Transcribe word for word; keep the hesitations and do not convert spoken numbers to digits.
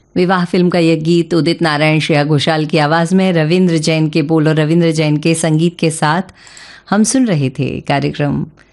विवाह फिल्म का यह गीत उदित नारायण श्रेया घोषाल की आवाज़ में रविंद्र जैन के बोल और रविंद्र जैन के संगीत के साथ हम सुन रहे थे कार्यक्रम